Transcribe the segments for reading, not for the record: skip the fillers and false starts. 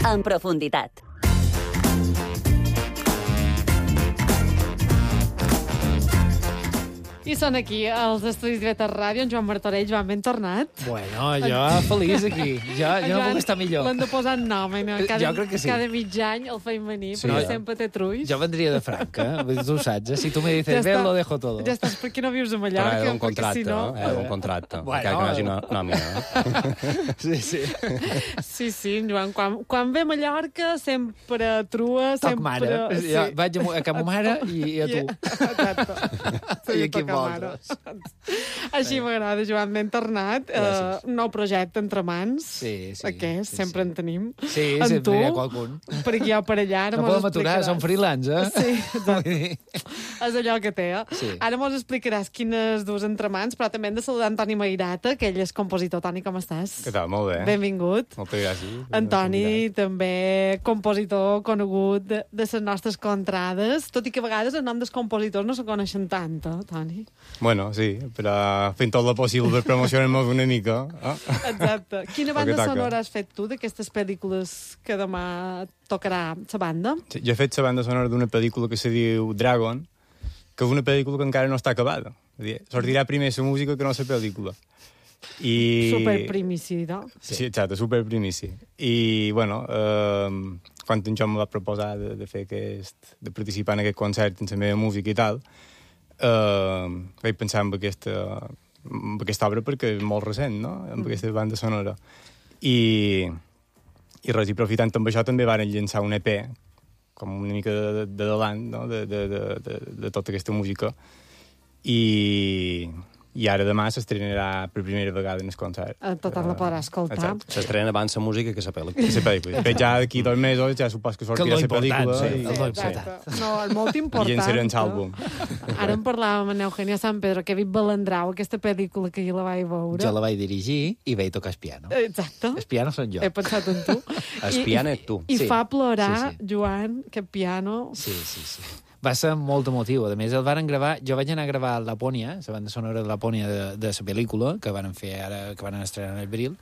En profunditat. I són aquí, els estudis d'Ibeta Ràdio, en Joan Martorell. Joan, ben tornat. Bueno, jo feliç aquí. Jo no puc estar millor. L'han de posar en nom, no? Jo crec que sí. Cada mig any el feim venir, Sí, però no? sempre té trulls. Jo vendria de Franca, tu ho saps, eh? Si tu me dices, Ja ven, està. lo dejo todo. Ja estàs, per què no vius a Però Mallorca? era un Perquè contracte, si no... era un contracte. Bueno. Encara que no hagi nòmina. Sí, sí. Sí, Joan, quan ve a Mallorca sempre trua, Toc sempre... mare. Jo vaig a ca ma mare i a tu. Exacte. I aquí toca amb mare. vosaltres. Així m'agrada, Joan, ben tornat. Gràcies. Nou projecte entre mans. Sí. Aquest, sempre en tenim. Sí, En sempre tu, hi ha qualcun. per aquí o per allà. Ara No mos podem aturar, explicaràs. som freelance, eh? Sí, Vull exacte. dir... És allò que té, eh? Sí. Ara mos explicaràs quines dues entremans, però també hem de saludar Antoni Mairata, que ell és compositor. Toni, com estàs? Què tal? Molt bé. Benvingut. Moltes gràcies. Antoni, també compositor conegut de les nostres contrades, tot i que a vegades el nom dels compositors no se coneixen tant, Toni. Bueno, sí, però fent tot el possible per promocionar-nos una mica. Exacte. Quina El que banda toca. sonora has fet tu d'aquestes pel·lícules que demà tocarà la banda? Sí, jo he fet la banda sonora d'una pel·lícula que se diu Dragon, que és una pel·lícula que encara no està acabada. És a dir, sortirà primer la música que no la pel·lícula. I... Super primicida. Sí, exacte, super primici. I, bueno, quan en Joan me va proposar de fer de participar en aquest concert en la meva música i tal, vaig pensar en aquesta obra perquè és molt recent, no?, amb aquesta banda sonora. I res, i aprofitant amb això també varen llançar un EP, com una mica de davant, no?, de tota aquesta música. I ara demà s'estrenarà per primera vegada en el concert. Tothom la podrà escoltar. Exacte. S'estrena abans la música que la pel·lícula. La pel·lícula. Després ja d'aquí 2 mesos ja supos que sortirà la pel·lícula. sí. Exacte. No, és molt important. I llançarem l'àlbum. Ara en parlàvem amb Eugenio San Pedro, que ha vist Balandrau, aquesta pel·lícula que jo la vaig veure. Jo la vaig dirigir i vaig tocar el piano. Exacte. El piano són jo. He pensat en tu. El piano ets tu. I Sí. fa plorar, Sí. Joan, que piano... Sí. Va ser molt emotiu. A més, el varen gravar... Jo vaig anar a gravar a Lapònia, la banda sonora de Lapònia de la pel·lícula, que van fer ara, que van estrenar en abril,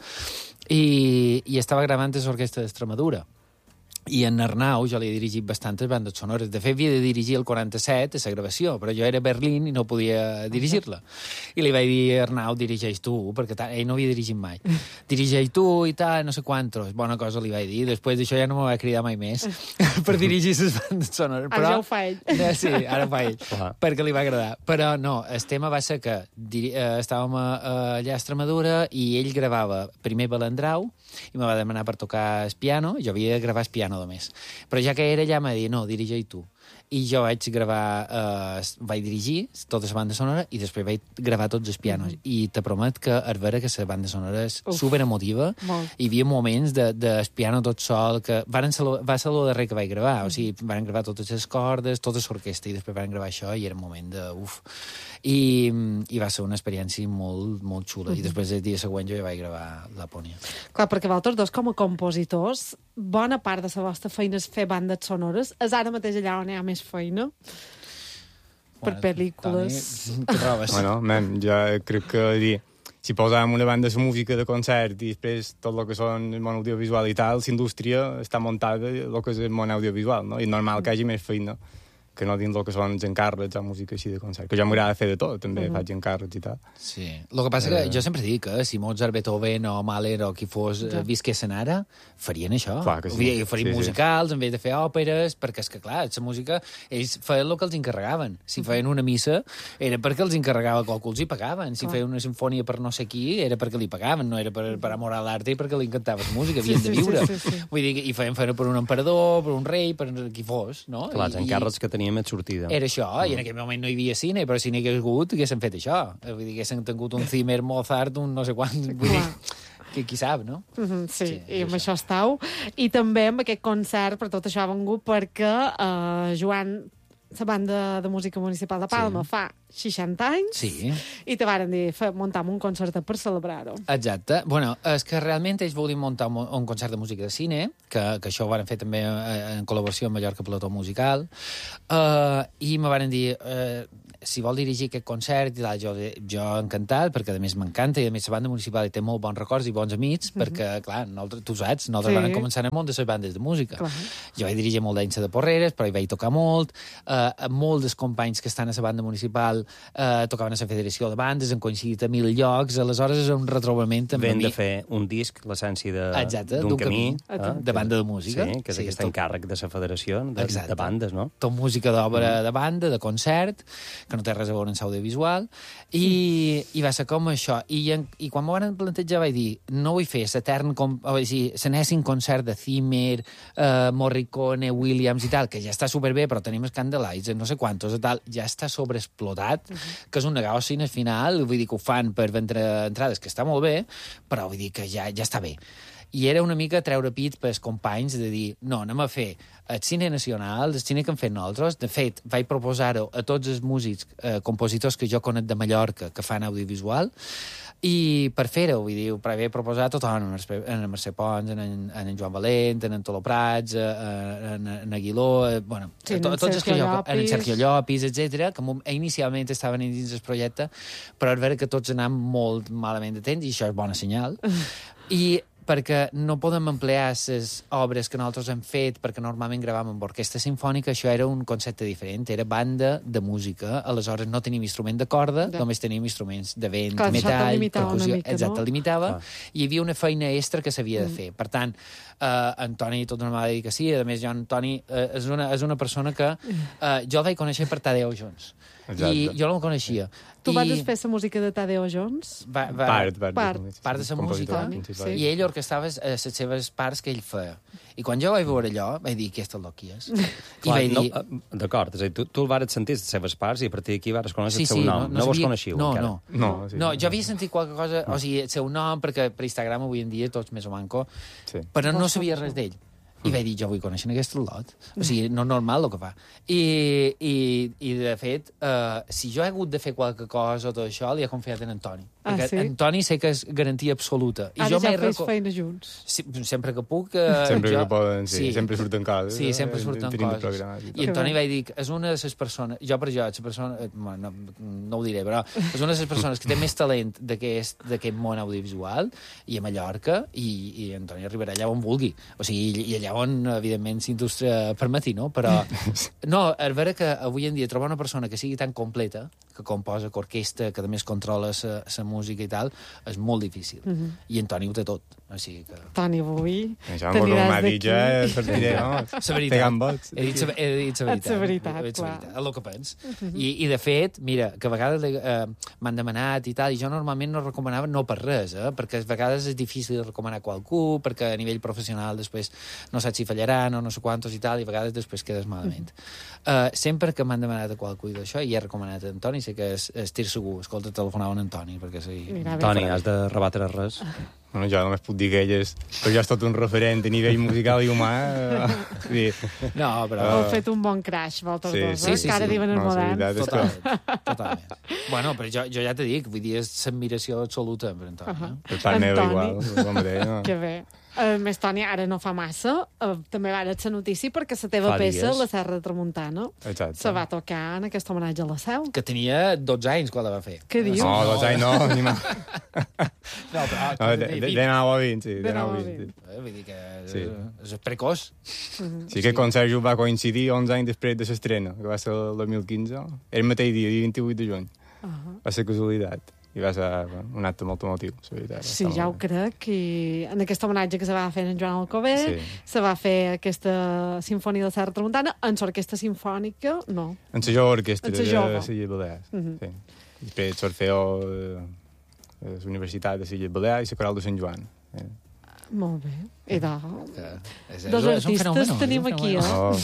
i estava gravant a l'Orquestra d'Extremadura. I en Arnau jo li he dirigit bastantes bandes sonores. De fet, havia de dirigir el 47 a la gravació, però jo era a Berlín i no podia dirigir-la. I li vaig dir, Arnau, dirigeix tu, perquè ell no havia dirigit mai. Dirigeix tu i tal, no sé quantos. Bona cosa li vaig dir. Després d'això ja no me va cridar mai més per dirigir les bandes sonores. Ara ja ho fa ell. Sí, ara ho fa ell, perquè li va agradar. Però no, el tema va ser que estàvem allà a Extremadura i ell gravava primer Balandrau i me va demanar per tocar el piano. Jo havia de gravar el piano només. Però ja que era allà em va dir, no, dirigeix tu. I jo vaig gravar, vaig dirigir tota la banda sonora i després vaig gravar tots els pianos. I te promet que és vera que la banda sonora és superemotiva. Hi havia moments del piano tot sol, que va ser el darrer que vaig gravar. O sigui, van gravar totes les cordes, tota l'orquestra, i després van gravar això i era un moment de uf. I va ser una experiència molt, molt xula. I després el dia següent jo ja vaig gravar Lapònia. Clar, perquè vosaltres dos, com a compositors, bona part de la vostra feina és fer bandes sonores. És ara mateix allà on hi ha més feina? Per pel·lícules. Toni, què trobes? Bueno, jo crec que dir, si posàvem una banda de música de concert i després tot el que són el món audiovisual i tal, l'indústria està muntada el que és el món audiovisual, no? I normal que hi hagi més feina que no dins el que són els encàrrecs o música així de concert. Que jo m'agrada fer de tot, també faig encàrrecs i tal. Sí. El que passa que jo sempre dic que si Mozart, Beethoven o Mahler o qui fos visquessin ara, farien això. Clar que sí. Vull dir, farien Sí. musicals en vez de fer òperes, perquè és que, clar, la música, ells feien el que els encarregaven. Si feien una missa, era perquè els encarregava qualcú, els hi pagaven. Si feien una sinfonia per no sé qui, era perquè li pagaven, no era per amor a l'art i perquè li encantava la música, havien de viure. Sí. Vull dir, i feien fer per un emperador, per un rei, per qui fos, no? Clar, els encàrrecs que teníem et sortida. Era això, i en aquell moment no hi havia cine, però si n'hi hagués hagut, haguessin fet això. Vull dir, haguessin tingut un Zimmer, Mozart, un no sé quant. Vull dir, qui sap, no? Sí, i amb això estàu. I també amb aquest concert, per tot això ha vengut perquè Joan, la banda de música municipal de Palma, fa 60 anys, Sí. i te varen dir, muntam un concert per celebrar-ho. Exacte. Bueno, és que realment ells volien muntar un concert de música de cine, que això ho van fer també en col·laboració amb Mallorca Plató Musical, i me van dir, si vol dirigir aquest concert, i tal, jo encantat, perquè a més m'encanta, i a més la banda municipal té molt bons records i bons amics, perquè, clar, tu saps, nosaltres vam començar en el món de les bandes de música. Clar. Jo vaig dirigir molt d'anys de Porreres, però hi vaig tocar molt, molts dels companys que estan a la banda municipal tocaven a la Federació de Bandes, han coincidit a 1000 llocs, aleshores és un retrobament amb Vam mi. de fer un disc, l'essència Exacte, d'un camí, de banda de música. Sí, que és aquest encàrrec de la Federació de bandes, no? Tot música d'obra de banda, de concert, que no té res a veure amb l'audiovisual, i va ser com això. I quan m'ho van plantejar vaig dir, no vull fer l'etern, l'enèsim concert de Zimmer, Morricone, Williams i tal, que ja està superbé, però tenim Scandalize, no sé quantos, tal, ja està sobreexplotat, que és un negoci al final, vull dir que ho fan per vendre entrades, que està molt bé, però vull dir que ja està bé. I era una mica treure pit pels companys de dir, no, anem a fer el cine nacional, el cine que hem fet nosaltres. De fet, vaig proposar-ho a tots els músics, compositors que jo conec de Mallorca, que fan audiovisual, i per fer-ho, vull dir, vaig proposar a tothom, en Mercè Pons, en Joan Valent, en Tolo Prats, en Aguiló, bueno, tots els que jo, en Sergio Llopis, etc, que inicialment estaven dins del projecte, però és vera que tots anàvem molt malament de temps, i això és bona senyal. I perquè no podem emplear les obres que nosaltres hem fet, perquè normalment gravàvem amb orquestra sinfònica, això era un concepte diferent, era banda de música, aleshores no teníem instrument de corda, només teníem instruments de vent, metall, percussió, exacte, limitava, i hi havia una feina extra que s'havia de fer. Per tant, Antoni tot no m'ha de dir que sí, a més jo, Antoni, és una persona que jo el vaig conèixer per Tadeo Jones, i jo no el coneixia. Tu vas fer la música de Tadeo Jones? Part de la música, i ell orquestava les seves parts que ell feia. I quan jo vaig veure allò, vaig dir, aquesta és qui és. I vaig dir... D'acord, és a dir, tu el vas sentir les seves parts i a partir d'aquí vas conèixer el seu nom. No vos coneixiu encara? No, jo havia sentit qualque cosa, o sigui, el seu nom, perquè per Instagram avui en dia tots més o manco, però no sabia res d'ell. I vaig dir, jo vull conèixer aquest lot. O sigui, no normal el que fa. I de fet, si jo he hagut de fer qualque cosa o tot això, li he confiat en Antoni. Perquè Antoni sé que és garantia absoluta. Ara ja fes feina junts. Sempre que puc... Sempre que poden, sempre surten coses. Sí, sempre surten coses. I Antoni va dir que és una de les persones... Jo per jo, no ho diré, però és una de les persones que té més talent d'aquest món audiovisual, i a Mallorca, i Antoni arribarà allà on vulgui. O sigui, i allà on, evidentment, l'indústria permeti, no? Però, no, és vera que avui en dia trobar una persona que sigui tan completa, que composa, que orquestra, que a més controla la música i tal, és molt difícil. I en Toni ho té tot. O sigui que... Toni, avui t'aniràs d'aquí. La veritat. He dit la veritat, clar. És el que pens. I de fet, mira, que a vegades m'han demanat i tal, i jo normalment no recomanava, no per res, perquè a vegades és difícil recomanar qualcú, perquè a nivell professional després no saps si fallaran o no sé quantos i tal, i a vegades després quedes malament. Sempre que m'han demanat a qualcú d'això, i he recomanat a Antoni, sé que estic segur, escolta, telefonava a Antoni, perquè sí... Toni, has de rebatre res. Bueno, jo només puc dir que ell és tot un referent a nivell musical i humà. No, però... Heu fet un bon crash, vosaltres dos, sí, que ara diuen els moderns. Totalment. Bueno, però jo ja t'he dit, vull dir, és l'admiració absoluta per Antoni. Per part meva igual. Que bé. Més Toni, ara no fa massa, també va haver la notícia perquè la teva peça, la Serra de Tramuntana, se va tocar en aquest homenatge a la Seu. Que tenia 12 anys quan la va fer. Què dius? No, 12 anys no, ni mal. No, però... De 9 a 20, sí. De 9 a 20. Vull dir que és precoç. Sí que el concert va coincidir 11 anys després de l'estrena, que va ser el 2015. Era el mateix dia, 28 de juny. Va ser casualitat. I va ser un acte molt emotiu, la veritat. Sí, ja ho crec. I en aquest homenatge que se va fer en Joan Alcover, se va fer aquesta Sinfonia de la Serra Tramuntana, en l'orquestra sinfònica, no. En la jove orquestra de les Illes Balears. Després s'orfeó a la Universitat de les Illes Balears i la Coral de Sant Joan. Molt bé. I dos artistes tenim aquí,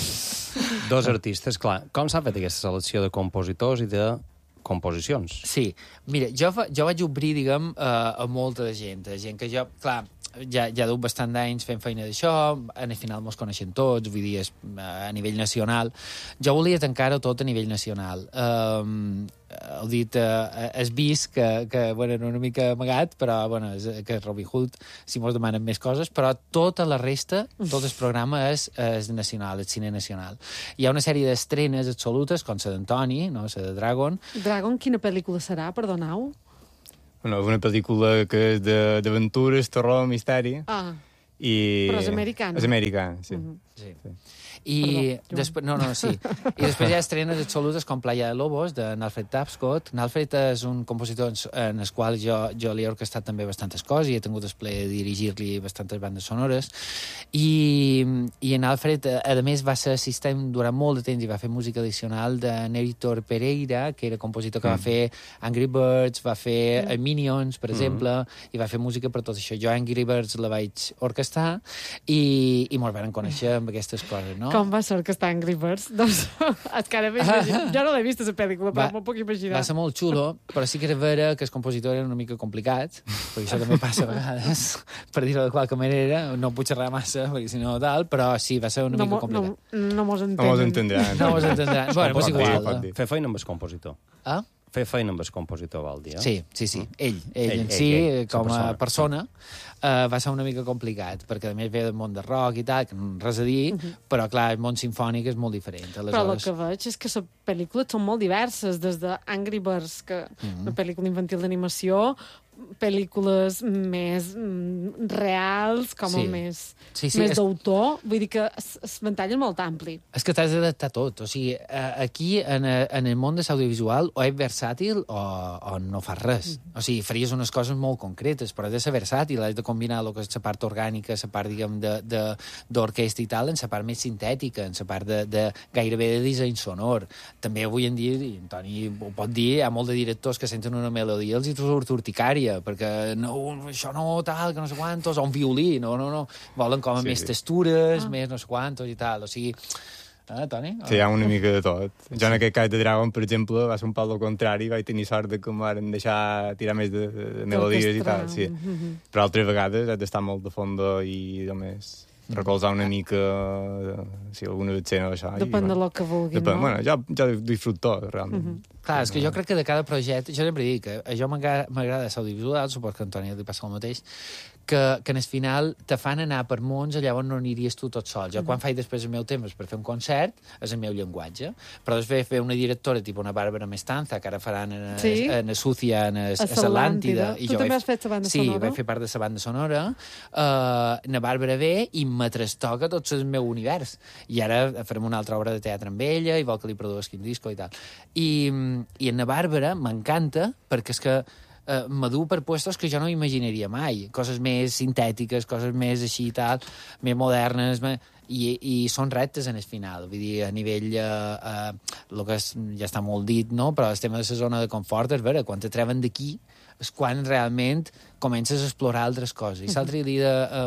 Dos artistes, clar. Com s'ha fet aquesta selecció de compositors i de composicions? Sí, mira, jo vaig obrir, diguem, a molta gent que jo, clar, ja duc bastant d'anys fent feina d'això, al final mos coneixen tots, vull dir, a nivell nacional. Jo volia tancar-ho tot a nivell nacional. heu dit, has vist que bueno, era una mica amagat, però bueno, que Robin Hood, si mos demanen més coses, però tota la resta, tot el programa és nacional, és cine nacional. Hi ha una sèrie d'estrenes absolutes, com la d'Antoni, no? La de Dragon. Dragon, quina pel·lícula serà, perdoneu? Bueno, és una pel·lícula que és d'aventures, terror, misteri. Ah, Però és americana. És americana, sí. Sí. I després, sí. I després hi ha estrenes absolutes com Playa de Lobos, de Alfred Tapscott. Alfred és un compositor en el qual jo li he orquestat també bastantes coses i he tingut el plaer de dirigir-li bastantes bandes sonores. I en Alfred, a més, va ser assistent durant molt de temps i va fer música addicional de Néritor Pereira, que era compositor que va fer Angry Birds, va fer Minions, per exemple, i va fer música per tot això. Jo Angry Birds la vaig orquestar i mos van conèixer amb aquestes coses, no? Com va ser que està Angry Birds? Doncs, és que ara jo no l'he vist, la pel·lícula, però m'ho puc imaginar. Va ser molt xulo, però sí que era vera que el compositor era una mica complicat, perquè això també passa a vegades, per dir-ho de qualque manera, no puc xerrar massa, perquè si no tal, però sí, va ser una mica complicat. No mos entenen. No mos entendran. No mos entendran. Bueno, és igual. Fer feina amb el compositor. Ah? Fer feina amb el compositor, vol dir, eh? Sí. Ell en si, com a persona, va ser una mica complicat, perquè a més ve del món de rock i tal, que res a dir, però clar, el món sinfònic és molt diferent. Aleshores... Però el que veig és que les pel·lícules són molt diverses, des de Angry Birds, que una pel·lícula infantil d'animació, pel·lícules més reals, com a més d'autor. Vull dir que el ventall és molt ampli. És que t'has d'adaptar tot. O sigui, aquí, en el món de l'audiovisual, o és versàtil o no fas res. O sigui, faries unes coses molt concretes, però has de ser versàtil, has de combinar el que és la part orgànica, la part, diguem, d'orquestra i tal, en la part més sintètica, en la part de gairebé de disseny sonor. També avui en dia, i Antoni ho pot dir, hi ha molt de directors que senten una melodia, els hi surt urticària, perquè no, això no, tal, que no sé quantos, o un violí, no. Volen com més textures, més no sé quantos i tal, o sigui... Toni? Sí, hi ha una mica de tot. Jo en aquest cas de Dragon, per exemple, va ser un pal del contrari, vaig tenir sort de que em van deixar tirar més de melodies i tal, sí. Però altres vegades has d'estar molt de fondo i només recolzar una mica alguna escena o això. Depèn del que vulguin, no? Bueno, jo disfruto tot, realment. Clar, és que jo crec que de cada projecte... Jo sempre dic que a jo m'agrada l'audiovisual, suposo que a Antoni li passa el mateix, que en el final te fan anar per mons allà on no aniries tu tot sol. Jo quan faig després el meu temps per fer un concert és el meu llenguatge, però després fer una directora tipus una Bàrbara Mestanza, que ara faran en Sucia, en l'Atlàntida. Tu també has fet la banda sonora? Sí, vaig fer part de la banda sonora. Na Bàrbara ve i me trastoca tot el meu univers. I ara farem una altra obra de teatre amb ella i vol que li produsqui un disco i tal. I en na Bàrbara m'encanta perquè és que m'adu per puestos que jo no imaginaria mai. Coses més sintètiques, coses més així i tal, més modernes, i són reptes en el final. Vull dir, a nivell... el que ja està molt dit, no? Però el tema de la zona de confort és vera, quan te treuen d'aquí és quan realment comences a explorar altres coses. I l'altre dia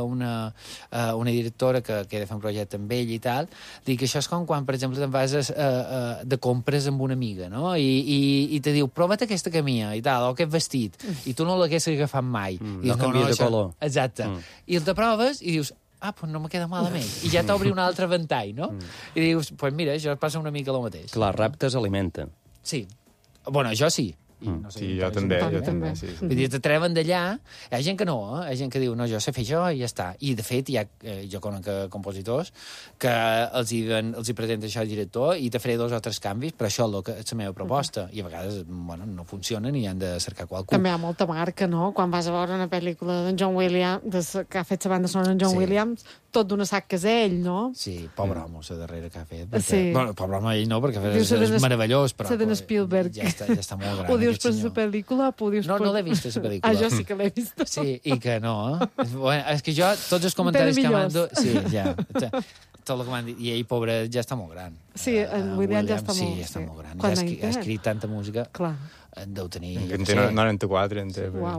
una directora que he de fer un projecte amb ell i tal, dic que això és com quan, per exemple, te'n vas de compres amb una amiga, no? I te diu, prova't aquesta camisa i tal, o aquest vestit, i tu no l'haguessis agafat mai. No canvies de color. Exacte. I el te proves i dius, pues no me queda malament. I ja t'obri un altre ventall, no? I dius, pues mira, això passa una mica el mateix. Clar, reptes alimenten. Sí. Bueno, jo sí. No sé, sí, jo també. Sí. Vull dir, te treuen d'allà, hi ha gent que no, hi ha gent que diu, no, jo sé fer això i ja està. I, de fet, jo conec compositors que els hi presenta això al director i te faré 2 o 3 canvis, però això és la meva proposta. I a vegades, bueno, no funcionen i han de cercar qualcú. També hi ha molta marca, no? Quan vas a veure una pel·lícula d'en John Williams, que ha fet la banda sonora en John Williams, tot d'una sac que és ell, no? Sí, pobre home, la darrera que ha fet. Bueno, pobre home, ell no, perquè és meravellós, però... Se d'en Spielberg. Ja està molt gran. Ho dius per la pel·lícula o ho dius per... No l'he vist, la pel·lícula. Jo sí que l'he vist. Sí, i que no, Bueno, és que jo, tots els comentaris que m'han... Sí, ja. Tot el que m'han dit. I ell, pobre, ja està molt gran. Sí, en William ja està molt... Sí, ja està molt gran. Ja ha escrit tanta música. Clar. Deu tenir... En té 94, en té... Uau.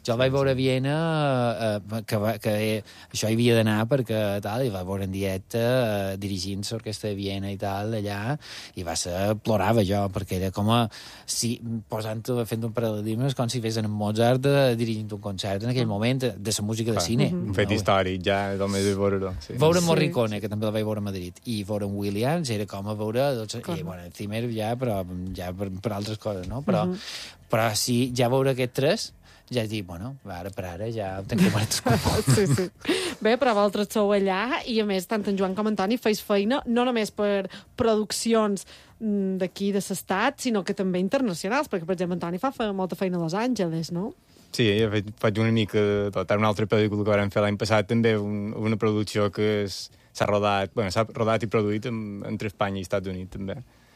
Jo el vaig veure a Viena, que això hi havia d'anar perquè tal, i va veure en directe dirigint l'orquestra de Viena i tal, allà, i plorava jo, perquè era com si fent un paral·lelisme, com si fessin en Mozart dirigint un concert en aquell moment de la música de cine. Un fet històric, ja, només de veure-ho. Sí. Veure Morricone, que també el vaig veure a Madrid, i veure en Williams, era com a veure... I, bueno, Zimmer ja, però ja per altres coses, no? Però sí, ja veure aquests tres, ja dic, bueno, ara per ara ja ho tenc com sí. Bé, però vosaltres sou allà i, a més, tant en Joan com en Toni feis feina no només per produccions d'aquí de l'estat, sinó que també internacionals, perquè, per exemple, en Toni fa molta feina a Los Angeles, no? Sí, faig una mica de tot. Una altra pel·lícula que vam fer l'any passat, també una producció que s'ha rodat i produït entre Espanya i Estats Units, també.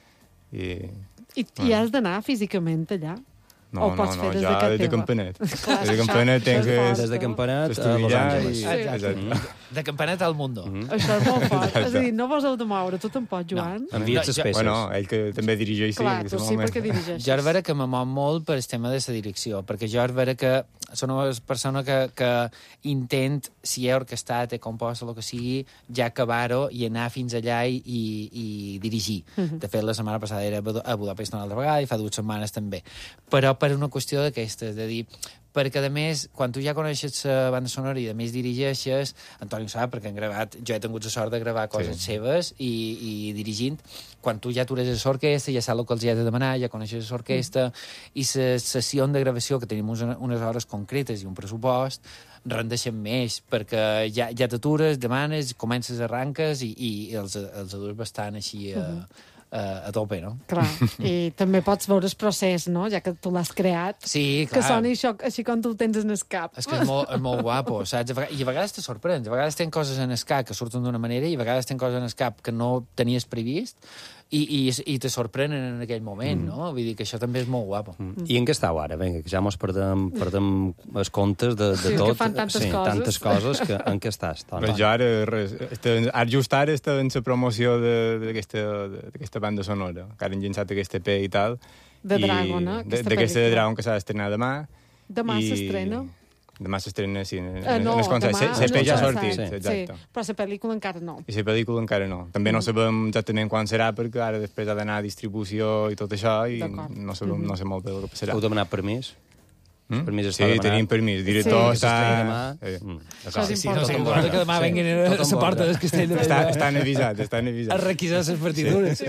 I has d'anar físicament allà? No, ja des de Campanet. Des de Campanet des de Campanet a Los Angeles. De Campanet al Mundo. Això és molt fort. És a dir, no vos heu de moure, tu tampoc, Joan? No, envies les peces. Bueno, ell que també dirigeix, sí. Clar, tu sí, perquè dirigeixes. Jo és vera que me mou molt per el tema de la direcció, perquè jo és vera que soc una persona que intent, si he orquestat, he compost, el que sigui, ja acabar-ho i anar fins allà i dirigir. De fet, la setmana passada era a Budapest una altra vegada i fa 2 setmanes també. Però per una qüestió d'aquesta, de dir... Perquè, a més, quan tu ja coneixes la banda sonora i, a més, dirigeixes, Antoni ho sap, perquè jo he tingut la sort de gravar coses seves i dirigint, quan tu ja atures l'orquestra, ja saps el que els has de demanar, ja coneixes l'orquestra, i la sessió de gravació, que tenim unes hores concretes i un pressupost, rendeixen més, perquè ja t'atures, demanes, comences, arranques, i els adults bastant així... a tope, no? Clar, i també pots veure el procés, no?, ja que tu l'has creat. Sí, clar. Que soni això, així com tu ho tens en el cap. És que és molt guapo, saps? I a vegades te sorprens, a vegades tens coses en el cap que surten d'una manera i a vegades tens coses en el cap que no tenies previst i te sorprenen en aquell moment, no? Vull dir que això també és molt guapo. I en què estàu ara? Vinga, que ja mos perdem els comptes de tot. Que fan tantes coses que en què estàs? Pues jo just ara estic en la promoció d'aquesta banda sonora, que ara han llançat aquesta EP i tal. De Dragon, d'aquesta de Dragon que s'ha d'estrenar demà. Demà s'estrena? Demà s'estrena, sí. No, demà... L'EP ja ha sortit, exacte. Sí, però la pel·lícula encara no. I la pel·lícula encara no. També no sabem exactament quan serà, perquè ara després ha d'anar a distribució i tot això, i no sé molt bé el que passarà. Heu demanat permís? Sí, tenim permís. El director està... Això és important. Recorda que demà venguin a la porta del castell. Estan avisats. A requisar les partitures.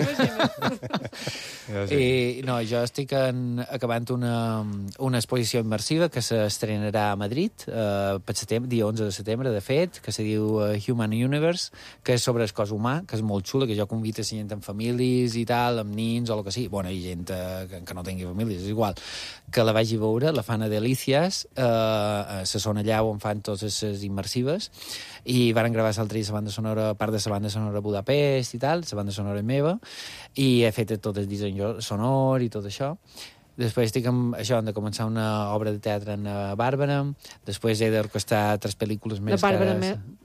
No, jo estic acabant una exposició immersiva que s'estrenarà a Madrid per setembre, dia 11 de setembre, de fet, que se diu Human Universe, que és sobre el cos humà, que és molt xula, que jo convido a gent amb famílies i tal, amb nins o el que sigui. Bueno, i gent que no tingui famílies, és igual. Que la vagi a veure, la fan a Delicias, se són allà on fan totes les immersives, i varen gravar l'altre dia la banda sonora, part de la banda sonora a Budapest i tal, la banda sonora meva, i he fet tot el disseny sonor i tot això. Després estic amb això, hem de començar una obra de teatre en Bàrbara, després he d'orquestrar 3 pel·lícules més. De Bàrbara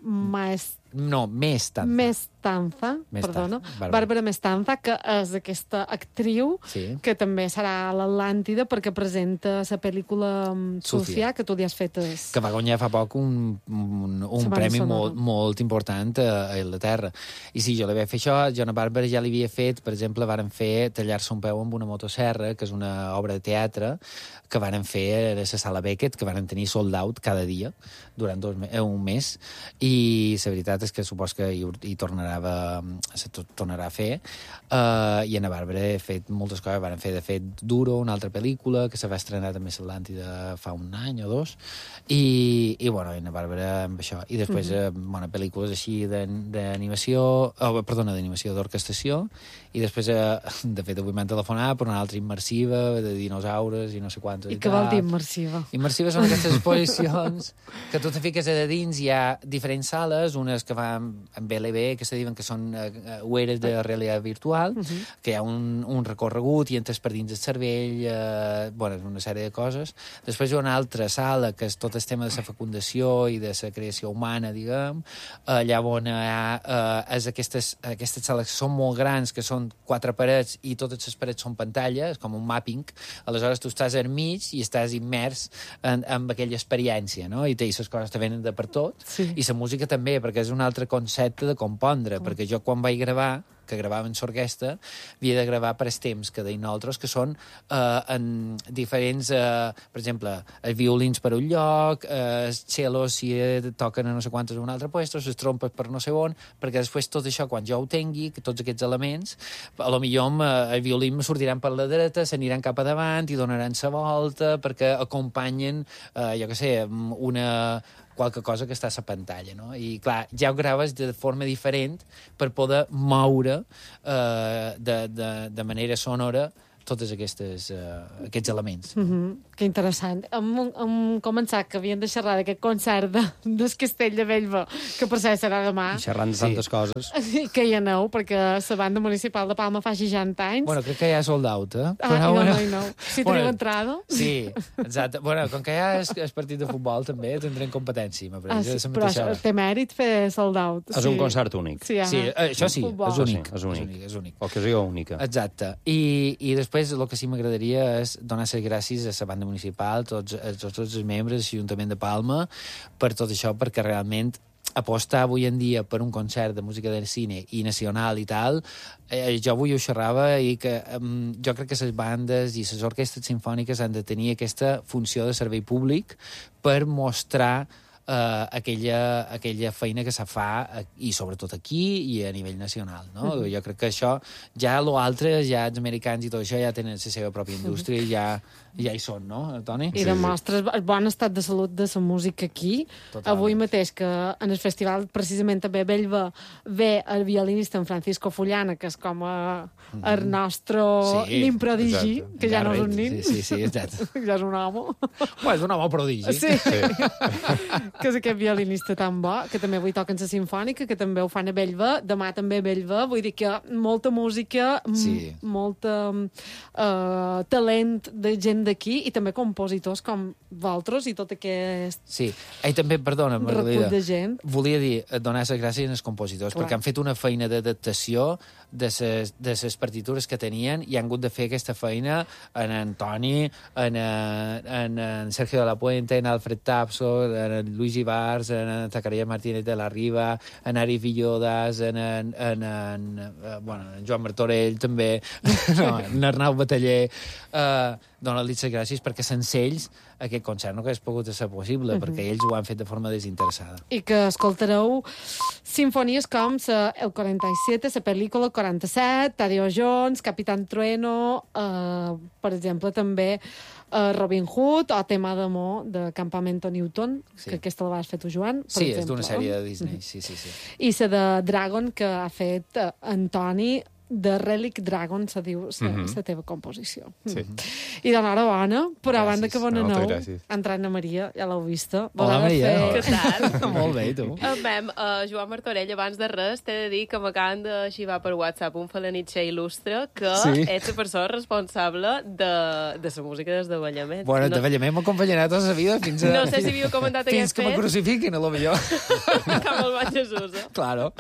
Mestanza, perdona. Bàrbara Mestanza, que és aquesta actriu que també serà a l'Atlàntida perquè presenta la pel·lícula Sofia, que tu li has fet. Que va guanyar fa poc un premi molt important a Anglaterra. I sí, jo li vaig fer això, jo a Bàrbara ja li havia fet, per exemple, varen fer Tallar-se un peu amb una motosserra, que és una obra de teatre que varen fer a la Sala Beckett, que varen tenir sold out cada dia durant un mes, i la veritat és que supos que hi tornarà a fer, i a Bàrbara he fet moltes coses. Varen fer, de fet, Duro, una altra pel·lícula que se va estrenar també a l'Atlàntida fa un any o 2, i bueno, a Bàrbara amb això. I després, pel·lícules així d'animació, d'animació, d'orquestació, i després, de fet, avui m'han telefonat per una altra immersiva de dinosaures i no sé quantos. I què vol dir immersiva? Immersiva són aquestes exposicions que tu te fiques a dins, hi ha diferents sales, unes que van en BLB, que se diuen que són wearers de realitat virtual, que hi ha un recorregut i entres per dins del cervell, bueno, una sèrie de coses. Després hi ha una altra sala, que és tot el tema de la fecundació i de la creació humana, diguem, allà on hi ha aquestes sales que són molt grans, que són 4 parets i totes les parets són pantalles, com un mapping. Aleshores tu estàs al mig i estàs immers en aquella experiència, no? I les coses te venen de per tot. Sí. I la música també, perquè és un altre concepte de compondre, perquè jo quan vaig gravar, que gravava en l'orquestra, havia de gravar per els temps que deien nosaltres, que són en diferents... per exemple, els violins per un lloc, els cellos si toquen a no sé quantes en un altre lloc, les trompes per no sé on, perquè després tot això, quan jo ho tingui, tots aquests elements, a lo millor el violí me sortiran per la dreta, s'aniran cap a davant i donaran la volta, perquè acompanyen, jo què sé, qualque cosa que està a la pantalla, no? I, clar, ja ho graves de forma diferent per poder moure de manera sonora tots aquests elements. Que interessant. Hem començat que havien de xerrar d'aquest concert del Castell de Bellver, que per cert serà demà. I xerrant de tantes coses. Que hi aneu, perquè la banda municipal de Palma fa 60 anys. Bueno, crec que ja és sold out, eh? No. Si teniu entrada. Sí, exacte. Bueno, com que ja és partit de futbol, també tindrem competència. Però això té mèrit fer sold out. És un concert únic. Sí, això sí, és únic. És únic. Ocasió única. Exacte. I després el que sí m'agradaria és donar les gràcies a la banda municipal, tots els membres de l'Ajuntament de Palma, per tot això, perquè realment apostar avui en dia per un concert de música del cine i nacional i tal, jo avui ho xerrava i que jo crec que les bandes i les orquestres simfòniques han de tenir aquesta funció de servei públic per mostrar aquella feina que se fa i sobretot aquí i a nivell nacional, no? Jo crec que això, ja l'altre, ja els americans i tot això ja tenen la seva pròpia indústria i ja hi són, no, Toni? I demostres el bon estat de salut de la música aquí. Totalment. Avui mateix, que en el festival precisament també a Bellver ve el violinista en Francisco Fullana, que és com el nostre nin prodigi, que ja no és un nin. Sí, exacte. Ja és un home. És un home prodigi. Sí. Que és aquest violinista tan bo, que també avui toquen la sinfònica, que també ho fan a Bellver, demà també a Bellver, vull dir que molta música, molta talent de gent d'aquí i també compositors com vosaltres i tot aquest... Sí, i també, perdona, recull de gent. Volia dir, donar les gràcies als compositors, perquè han fet una feina d'adaptació de les partitures que tenien i han hagut de fer aquesta feina en Antoni, en Sergio de la Puente, en Alfred Tapso, en Luis Ibars, en Zacarías Martínez de la Riva, en Ari Villodas, en Joan Martorell, també, en Arnau Bataller, donar-li les gràcies perquè sense ells aquest concert no hagués pogut ser possible, perquè ells ho han fet de forma desinteressada. I que escoltareu sinfonies com El 47, la pel·lícula 47, Tadeo Jones, Capitán Trueno, per exemple, també Robin Hood o Tema d'amor de Campamento Newton, que aquesta la vas fer tu, Joan, per exemple. Sí, és d'una sèrie de Disney, sí. I la de Dragon, que ha fet Antoni, de Relic Dragon, se diu la teva composició. Sí. I d'enhorabona, però gràcies. A banda que bona nou, Gràcies. entrant a Maria, ja l'heu vista. Hola, Maria. Què tal? Molt bé, tu. Joan Martorell, abans de res, t'he de dir que m'acaben de xivar per WhatsApp un felanitxer il·lustre que ets la persona responsable de la música des de Bellament. Bueno, de Bellament m'acompanyarà tota la vida fins a... No sé si havíeu comentat aquest fet. Fins que me crucifiquin, a lo millor. Com el bon Jesús, Claro.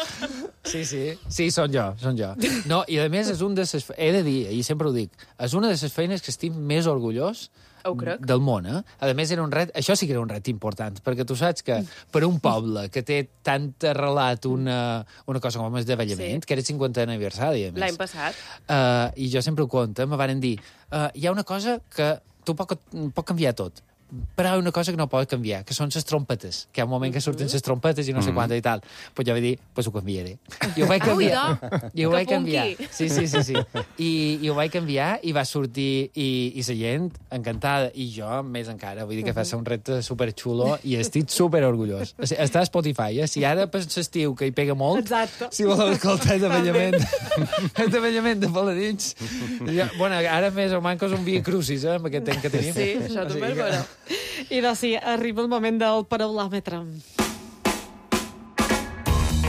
Sí, són jo. No, i a més és un de les... He de dir, i sempre ho dic, és una de les feines que estic més orgullós del món, eh? A més, era un ret... Això sí que era un ret important, perquè tu saps que per un poble que té tant arrelat una cosa com és de Bellament, que era el 50è aniversari, a més. L'any passat. I jo sempre ho conto, me van dir, hi ha una cosa que tu pot canviar tot, però hi ha una cosa que no pot canviar, que són les trompetes, que hi ha un moment que surten les trompetes i no sé quanta i tal. Pues jo vaig dir, ho canviaré. I ho vaig canviar. I ho vaig canviar. Sí. I ho vaig canviar i va sortir i la gent encantada. I jo, més encara, vull dir que fa ser un repte superxulo i estic superorgullós. Està a Spotify, Si ara per l'estiu, que hi pega molt, exacte. Si voleu escoltar de Bellament de Paladins. Bueno, ara més o manco és un Via Crucis, amb aquest temps que tenim. Sí, això també és vera. I doncs sí, arriba el moment del paraulòmetre.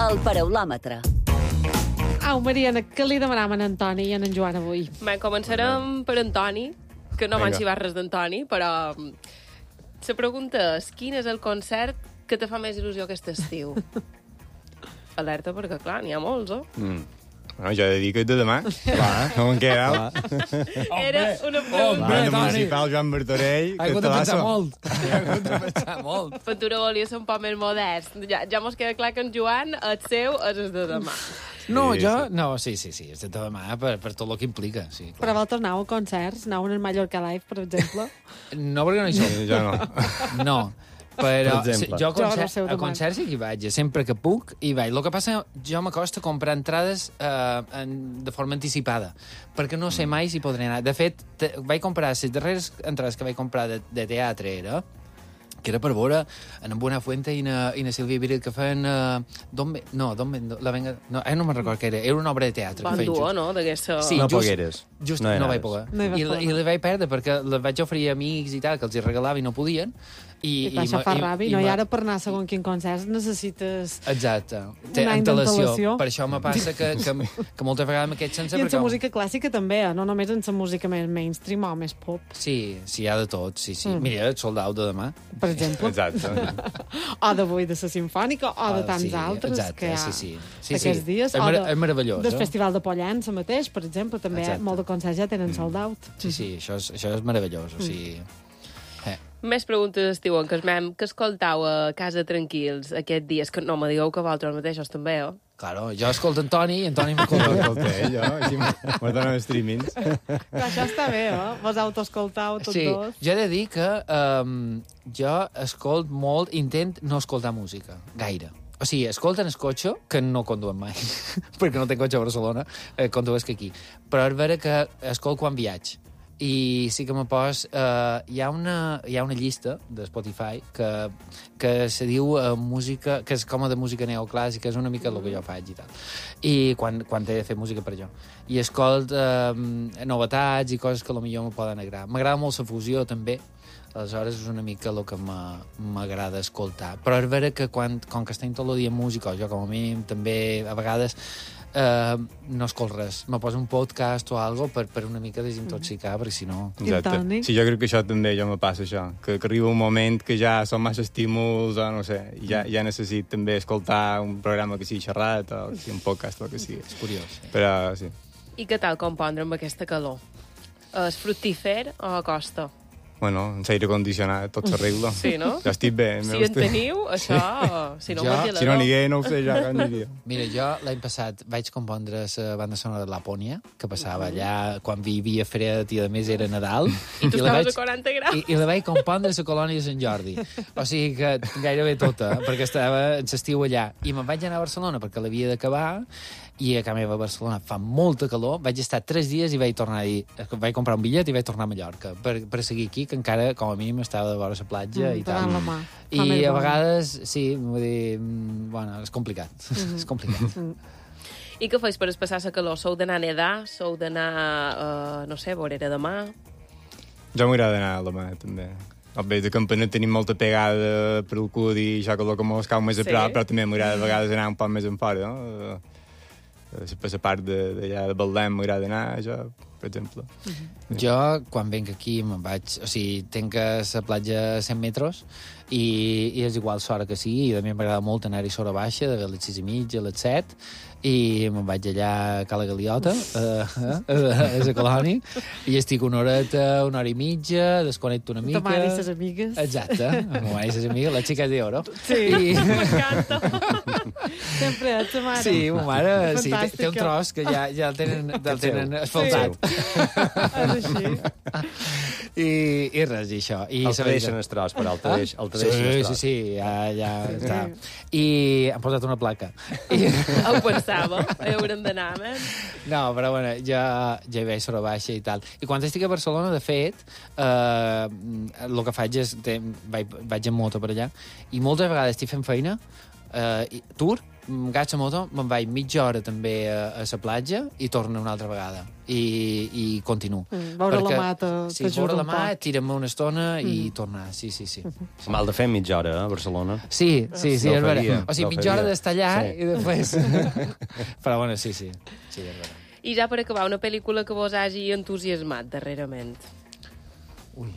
El paraulòmetre. Au, Mariana, què li demanam a en Antoni i a en Joan avui? Bé, començarem per Antoni, que no m'han xivat res d'Antoni, però la pregunta és, quin és el concert que te fa més il·lusió aquest estiu? Alerta, perquè, clar, n'hi ha molts, Bueno, jo he de dir que és de demà. Clar, no me'n queda. Era una pregunta. Banda municipal Joan Martorell. Ha hagut de pensar molt. Ha hagut de pensar molt. Ventura volia ser un poc més modest. Ja mos queda clar que en Joan, el seu, és el de demà. No, jo... No, sí, és de demà per tot el que implica. Sí, però vosaltres aneu a concerts? Aneu al Mallorca Live, per exemple? No, perquè no hi som. Jo no. No. Però jo a concerts concerts sí que hi vaig, sempre que puc hi vaig. El que passa, jo m'acosta a comprar entrades de forma anticipada, perquè no sé mai si podré anar. De fet, vaig comprar les darreres entrades que vaig comprar de teatre, que era per veure en Buenafuente i na Sílvia Viret que feien... no me'n recordo què era. Era una obra de teatre. Bon duo, no? Sí, no pogueres. Just no vaig poder. I la vaig perdre perquè la vaig oferir a amics i tal, que els hi regalava i no podien. I això fa ràbia, no? I ara per anar a segons quin concert necessites... Exacte. Un any d'antelació. Per això me passa que moltes vegades me quedo sense... I en la música clàssica també, no només en la música més mainstream o més pop. Sí, hi ha de tot, sí. Mira, el Sold Out de demà. Per exemple. Exacte. O d'avui de la Sinfònica, o de tants altres que hi ha aquests dies. És meravellós. Del Festival de Pollença mateix, per exemple, també molt de concerts ja tenen Sold Out. Sí, això és meravellós, o sigui... Més preguntes estiuen, que escoltau a casa tranquils aquests dies, que no me digueu que vosaltres mateixos també, Claro, jo escolto Antoni i Antoni m'escolta. Jo, així m'ho donen streamings. Però això està bé, vos autoescoltau tots dos. Jo he de dir que jo escolt molt, intent no escoltar música, gaire. O sigui, escolten el cotxe, que no conduen mai, perquè no tenc cotxe a Barcelona, condues que aquí. Però és vera que escolt quan viatge. I sí que me pos... hi ha una llista de Spotify que se diu música, que és com de música neoclàssica, és una mica el que jo faig i tal. I quan he de fer música per jo. I escolt novetats i coses que potser me poden agradar. M'agrada molt la fusió, també. Aleshores és una mica el que m'agrada escoltar. Però és vera que com que estem tot el dia en música, o jo com a mínim també a vegades... no escolt res. Me poso un podcast o algo per una mica desintoxicar, perquè si no... Exacte. Sí, jo crec que això també me passa, això. Que arriba un moment que ja són massa estímuls, o no sé, ja necessit també escoltar un programa que sigui xerrat, o un podcast, o que sigui. És curiós. Sí. Però, sí. I què tal compondre amb aquesta calor? És fructífer o costa? Bueno, en l'aire condicionat tot s'arregla. Sí, no? Ja estic bé. Si en teniu, això... Si no, si no n'hi ha, no ho sé ja, com diria. Mira, jo l'any passat vaig compondre la banda sonora de Lapònia, que passava allà quan vivia fred i a més era Nadal. I tu estaves a 40 graus. I la vaig compondre a la colònia de Sant Jordi. O sigui que gairebé tota, perquè estava en l'estiu allà. I me'n vaig anar a Barcelona perquè l'havia d'acabar, i a casa meva a Barcelona fa molta calor, vaig estar 3 dies i vaig tornar a dir, vaig comprar un bitllet i vaig tornar a Mallorca per seguir aquí, que encara com a mínim estava de vora la platja i tal. I a vegades, sí, vull dir, bueno, és complicat. És complicat. I què feis per passar la calor? Sou d'anar a nedar? Sou d'anar, no sé, vorera de mar? Jo m'agrada anar a la mar, també. Bé, de Campanet tenim molta pegada per el cud i això que mos cau més a prop, però també m'agrada a vegades anar un poc més en fora, no? Per la part d'allà de Baldem m'agrada anar, jo, per exemple. Jo, quan venc aquí, me'n vaig... O sigui, tenc a la platja a 100 metres i és igual l'hora que sigui, i a mi m'agrada molt anar-hi sobre baixa, de les 6:30 a les 7, i me'n vaig allà a Cala Galiota, a la colònia, i estic una hora i mitja, desconnecto una mica... Ta mare i ses amigues. Exacte, ma mare i ses amigues, les xiques d'oro. Sí, m'encanta. Sempre a ta mare. Sí, ma mare sí, té un tros que ja el tenen asfaltat. És així. I res, i això. El te deixen el tros, però el te deixen el tros. Sí, ja està. I han posat una placa. Ho pensava, haurem d'anar, No, però bueno, ja hi vaig sobre baixa i tal. I quan estic a Barcelona, de fet, el que faig és... Vaig en moto per allà, i moltes vegades estic fent feina Tour, agafa la moto, me'n vaig mitja hora també a la platja i torno una altra vegada. I continuo. Veure la mà t'ajuda sí, veure la un mà, poc. tira'm una estona i tornar. Sí. Mal de fer mitja hora, a Barcelona. Sí, és vera. O sigui, mitja hora d'estar allà i després... Però bueno, sí, és vera. I ja per acabar, una pel·lícula que vos hagi entusiasmat darrerament. Ui.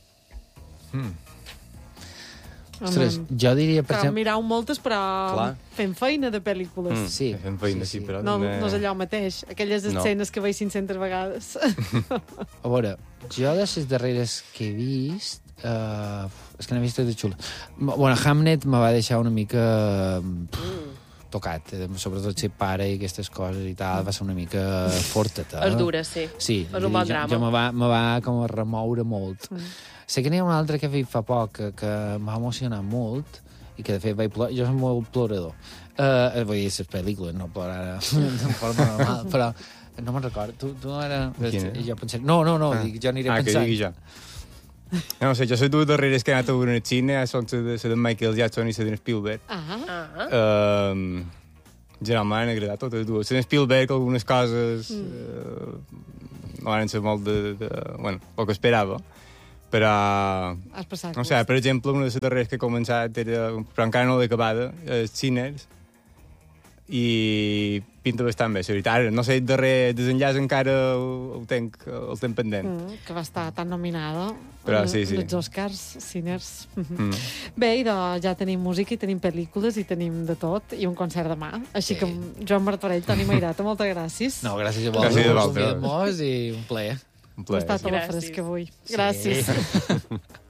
Ostres, jo diria, per Que exemple... mirau moltes, però Clar. fent feina de pel·lícules. Sí, Fem feina, sí, però... No, també... no és allò mateix. Aquelles escenes que veig 500 vegades. a veure, jo de les darreres que he vist... és que n'he vist de xules. Bueno, Hamnet me va deixar una mica... tocat, sobretot ser pare i aquestes coses i tal, va ser una mica forteta. És dura, sí. Sí, És un bon drama. Jo me va com a remoure molt. Sé que n'hi ha una altra que he vist fa poc que m'ha emocionat molt i que de fet vaig plorar. Jo soc molt plorador. Vull dir, les pel·lícules, no plorar de forma normal, però no me'n recordo. Tu no era... Jo pensé... No, dic, jo aniré pensant. Que digui jo. No sé, jo sé dues darreres que he anat a veure al cine, són la de Michael Jackson i la de Spielberg. Generalment m'han agradat totes dues. La de Spielberg, algunes coses no van ser molt bueno, el que esperava. Però... No sé, per exemple, una de les darreres que he començat era, però encara no l'he acabada, és Sinners, i pinta bastant bé, la veritat. No sé, el darrer desenllaç encara el tenc pendent. Que va estar tan nominada sí. als Oscars, Sinners. Bé, i ja tenim música i tenim pel·lícules i tenim de tot, i un concert demà. Així que, Joan Martorell, Toni Mairata, moltes gràcies. No, gràcies a vosaltres. I un plaer. Un plaer. Hem estat a la fresca avui. Gràcies.